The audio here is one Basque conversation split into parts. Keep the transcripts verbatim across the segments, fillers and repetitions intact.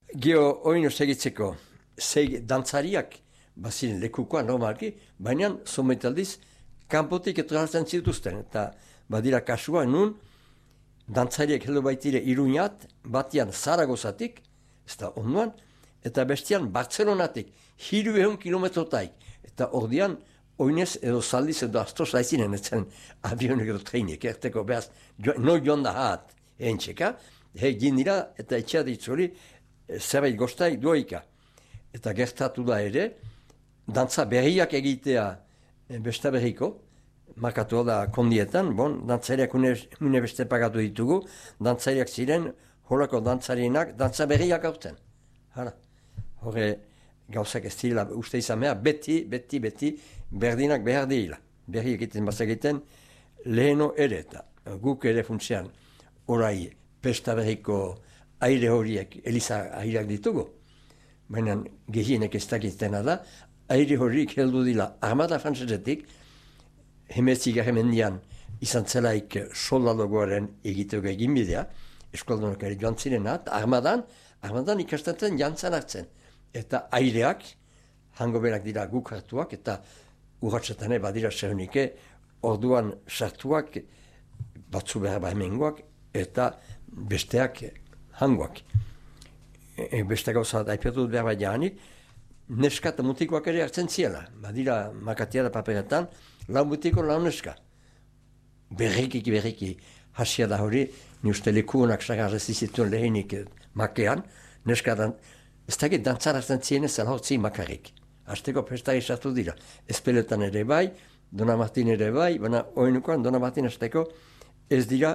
Gio oino segitzeko, zei dantzariak, baziren lekukoa normalki, baina sometaldiz, kanpotik etorratzen zituzten, eta badira kasua nun, dantzariak heldu baitire Iruñat, batian Zaragozatik, ez da onduan, eta bestian Bartzelonatik, hiru ehun kilometrotaik, eta ordian, oinez edo zaldiz edo astroz aizinen, etzen avionik edo treinik, erteko behaz, jo, no joan da hat, entxeka, he gindira, eta etxea ditzori, zerbait goztai doika. Eta gertatu da ere, dantza berriak egitea besta berriko, markatu da kondietan, bon, dantzariak une beste pagatu ditugu, dantzariak ziren, holako dantzarienak, dantza berriak aurten. Hala, horre gauzak ez dira uste izan behar, beti, beti, beti, berdinak behar dira. Berri egiten bazegiten, leheno ere, eta guk ere funtzean, orai, pesta berriko aire horiek, eliza aireak ditugu. Baina gehienek ez dakitena da, aire horiek heldu dila armada frantsesetik, hemezik mendian izan zelaik soldadogoaren egiteko egin bidea, eskualdunok ere joan zirenat, armadan, armadan ikastatzen jantzan hartzen. Eta aireak, hango berak dira guk hartuak, eta urratxetan badira zehunike, orduan sartuak, batzu behar hemengoak, eta besteak hangoak. E, beste gauza daipetu dut behar bat jaanik, neska eta mutikoak ere hartzen ziela. Badira makatia da paperetan, lau mutiko, lau neska. Berriki, berriki, hasia da hori, ni uste lekuonak sagarrez izituen lehenik makean, neska da, ez dakit dantzar hartzen zienez, alhortzi makarrik. Azteko pestari sartu dira. Espeletan ere bai, Dona Martin ere bai, baina oinukoan Dona Martin azteko ez dira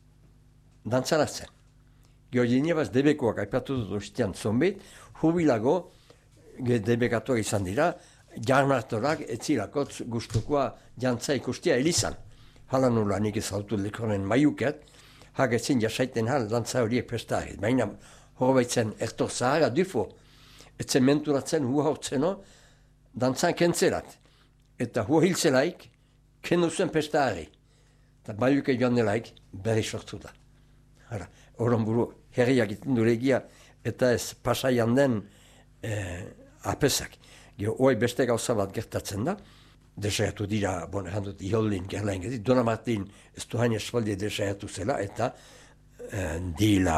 dantzar hartzen. Georginebaz debekoak aipatu dut ostean zonbait, jubilago debekatuak izan dira, jarnartorak etzilakotz gustukoa jantza ikustia elizan. Hala nula nik ezautu lekonen maiuket, hak ezin jasaiten hal dantza horiek prestari. Baina horbaitzen ertor zahara dufo, etzen menturatzen hua hortzeno dantzan kentzerat. Eta hua hilzelaik, kendu zen prestari. Eta maiuke joan delaik berri sortu da. Hala, horon buru herriak iten duregia eta ez pasaian den eh, apesak. Gero, oi beste gauza bat gertatzen da, desaiatu dira, bon, errandut, iholdin gerlain gezi, Dona Martin ez du hain esfaldi desaiatu zela, eta eh, dila,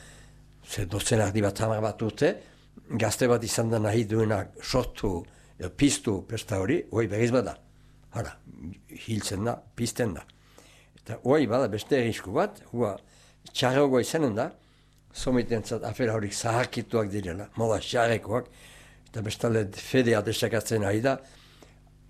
ze dozen ardi bat hamar bat urte, gazte bat izan da nahi duena sortu, eh, piztu pesta hori, oi berriz bada. Hala, hiltzen da, pizten da. Eta oi bada beste errisku bat, hua txarrogoa izanen da, somitentzat afera horik zaharkituak direla, moda txarrekoak, eta bestalde fedea desakatzen ari da,